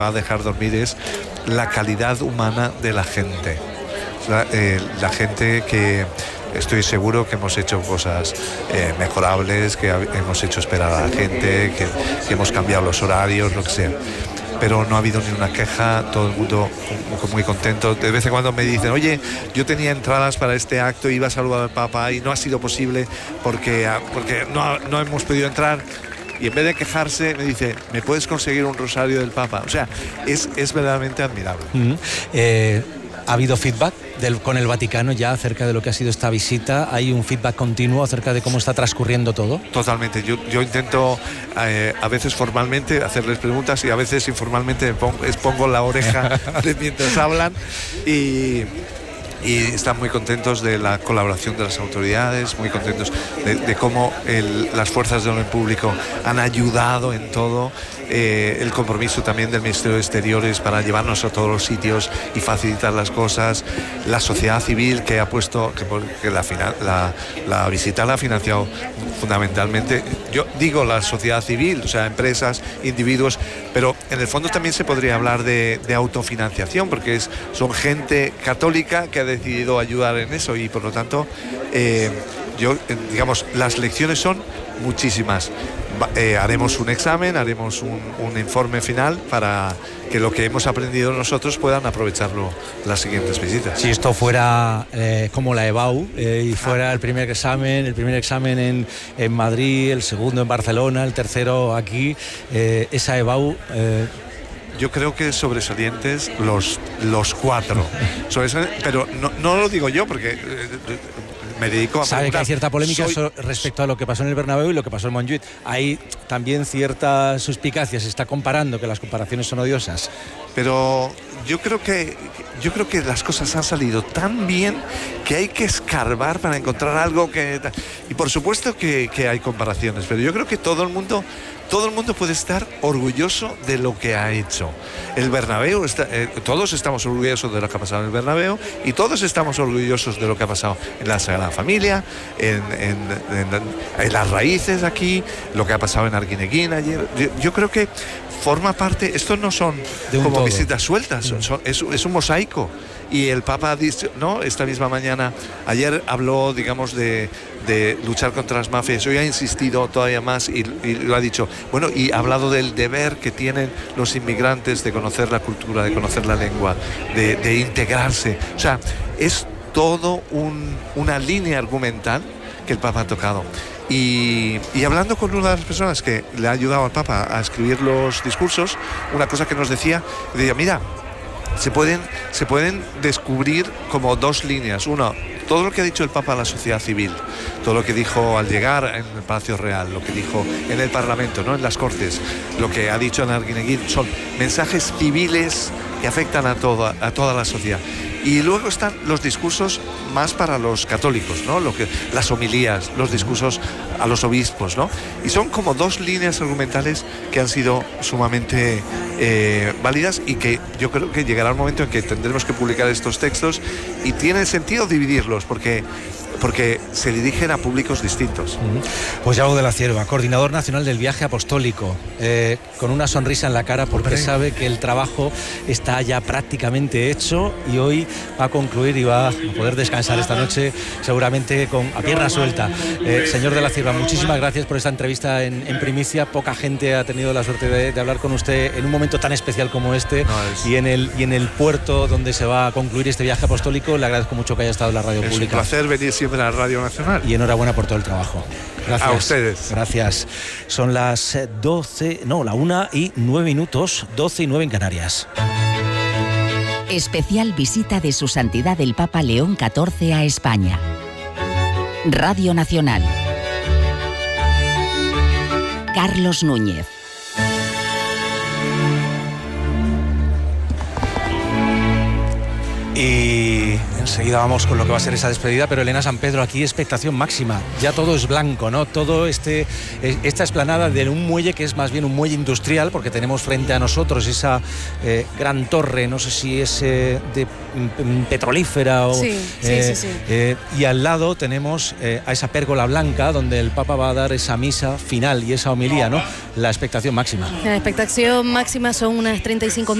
va a dejar dormir es la calidad humana de la gente. La gente que estoy seguro que hemos hecho cosas mejorables, que hemos hecho esperar a la gente, que hemos cambiado los horarios, lo que sea. Pero no ha habido ni una queja, todo el mundo muy contento. De vez en cuando me dicen, oye, yo tenía entradas para este acto, iba a saludar al Papa y no ha sido posible porque no hemos podido entrar. Y en vez de quejarse, me dice, ¿me puedes conseguir un rosario del Papa? O sea, es verdaderamente admirable. ¿Ha habido feedback con el Vaticano ya acerca de lo que ha sido esta visita? ¿Hay un feedback continuo acerca de cómo está transcurriendo todo? Totalmente. Yo intento a veces formalmente hacerles preguntas y a veces informalmente pongo la oreja mientras hablan y están muy contentos de la colaboración de las autoridades, muy contentos de cómo las fuerzas de orden público han ayudado en todo, el compromiso también del Ministerio de Exteriores para llevarnos a todos los sitios y facilitar las cosas, la sociedad civil que ha puesto, que la visita la ha financiado fundamentalmente, yo digo la sociedad civil, o sea, empresas, individuos, pero en el fondo también se podría hablar de autofinanciación, porque son gente católica que ha decidido ayudar en eso y por lo tanto digamos, las lecciones son muchísimas. Haremos un examen, haremos un informe final para que lo que hemos aprendido nosotros puedan aprovecharlo las siguientes visitas. Si esto fuera como la EBAU y fuera el primer examen en Madrid, el segundo en Barcelona, el tercero aquí, esa EBAU... Yo creo que sobresalientes los 4. Pero no lo digo yo porque me dedico a... Sabe que hay cierta polémica respecto a lo que pasó en el Bernabéu y lo que pasó en Montjuïc. Hay también cierta suspicacia, se está comparando, que las comparaciones son odiosas. Pero yo creo que las cosas han salido tan bien que hay que escarbar para encontrar algo que... Y por supuesto que hay comparaciones, pero yo creo que todo el mundo puede estar orgulloso de lo que ha hecho. El Bernabéu, todos estamos orgullosos de lo que ha pasado en el Bernabéu y todos estamos orgullosos de lo que ha pasado en la Sagrada Familia, en las raíces aquí, lo que ha pasado en Arguineguín ayer. Yo creo que forma parte, estos no son como todo visitas sueltas, es un mosaico. Y el Papa ha dicho, ¿no? Esta misma mañana, ayer habló, digamos, de luchar contra las mafias. Hoy ha insistido todavía más y lo ha dicho. Bueno, y ha hablado del deber que tienen los inmigrantes de conocer la cultura, de conocer la lengua, de integrarse. O sea, es todo una línea argumental que el Papa ha tocado. Y hablando con una de las personas que le ha ayudado al Papa a escribir los discursos, una cosa que nos decía, mira, se pueden descubrir como dos líneas. Uno, todo lo que ha dicho el Papa a la sociedad civil, todo lo que dijo al llegar en el Palacio Real, lo que dijo en el Parlamento, ¿no? En las Cortes, lo que ha dicho en Arguineguín, son mensajes civiles que afectan a toda la sociedad. Y luego están los discursos más para los católicos, ¿no? Las homilías, los discursos a los obispos, ¿no? Y son como dos líneas argumentales que han sido sumamente válidas y que yo creo que llegará el momento en que tendremos que publicar estos textos y tiene sentido dividirlos porque se dirigen a públicos distintos. Pues Yago de la Cierva, coordinador nacional del viaje apostólico, con una sonrisa en la cara porque sabe que el trabajo está ya prácticamente hecho y hoy va a concluir y va a poder descansar esta noche seguramente a pierna suelta. Señor de la Cierva, muchísimas gracias por esta entrevista en primicia. Poca gente ha tenido la suerte de hablar con usted en un momento tan especial como este y en el puerto donde se va a concluir este viaje apostólico. Le agradezco mucho que haya estado en la radio pública. Es un placer venir siempre a la Radio Nacional. Y enhorabuena por todo el trabajo. Gracias. A ustedes. Gracias. Son las 1:09, 12:09 en Canarias. Especial visita de Su Santidad el Papa León XIV a España. Radio Nacional. Carlos Núñez. Y enseguida vamos con lo que va a ser esa despedida, pero Elena San Pedro, aquí expectación máxima, ya todo es blanco, ¿no? Todo esta explanada de un muelle que es más bien un muelle industrial, porque tenemos frente a nosotros esa gran torre, no sé si es de petrolífera o... Sí. Y al lado tenemos a esa pérgola blanca donde el Papa va a dar esa misa final y esa homilía, ¿no? La expectación máxima. La expectación máxima son unas 35.000